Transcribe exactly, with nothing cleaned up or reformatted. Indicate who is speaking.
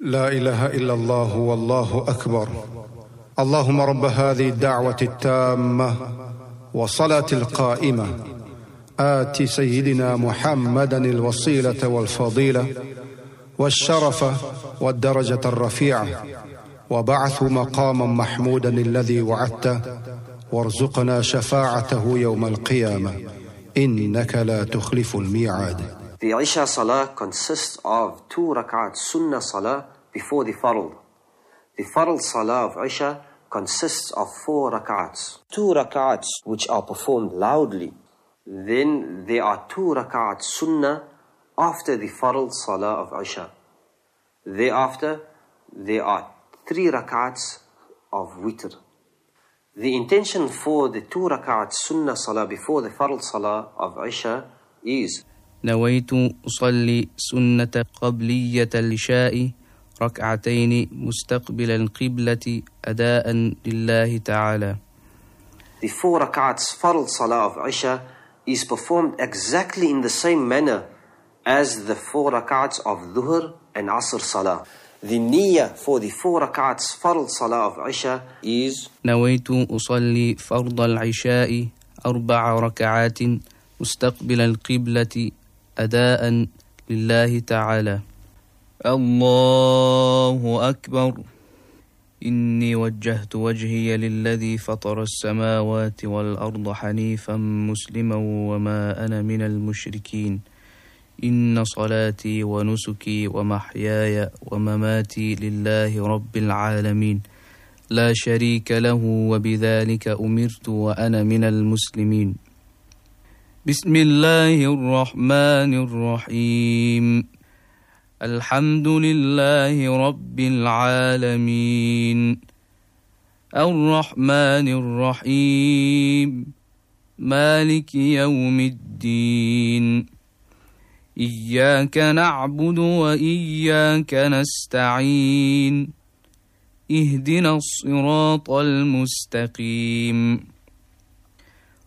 Speaker 1: لا إله إلا الله والله أكبر. اللهم رب هذه الدعوة التامة والصلاة القائمة آت سيدنا محمدا الوسيلة والفضيلة والشرف والدرجة الرفيعة وبعث مقاما محمودا الذي وعدته وارزقنا شفاعته يوم القيامة إنك لا تخلف الميعاد.
Speaker 2: The Isha Salah consists of two rak'at Sunnah Salah before the Farl. The Farl Salah of Isha consists of four rak'ats. Two rak'ats which are performed loudly. Then there are two rak'ats Sunnah after the Farl Salah of Isha. Thereafter, there are three rak'ats of Witr. The intention for the two rak'ats Sunnah Salah before the Farl Salah of Isha is
Speaker 3: نويت أصلي سنة قبلية العشاء ركعتين مستقبل القبلة أداء لله تعالى.
Speaker 2: The four rak'ats Farl Salah of Isha is performed exactly in the same manner as the four rak'ats of Dhuhr and Asr Salah. The niyyah for the four rak'ats Farl Salah of Isha is
Speaker 3: نويت أصلي فرض العشاء أربع ركعات مستقبل القبلة أداء لله تعالى. الله أكبر. إني وجهت وجهي للذي فطر السماوات والأرض حنيفا مسلما وما أنا من المشركين. إن صلاتي ونسكي ومحياي ومماتي لله رب العالمين لا شريك له وبذلك أمرت وأنا من المسلمين. بسم الله الرحمن الرحيم. الحمد لله رب العالمين الرحمن الرحيم مالك يوم الدين إياك نعبد وإياك نستعين اهدنا الصراط المستقيم